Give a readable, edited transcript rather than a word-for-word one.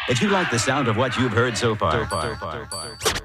If you like the sound of what you've heard so far,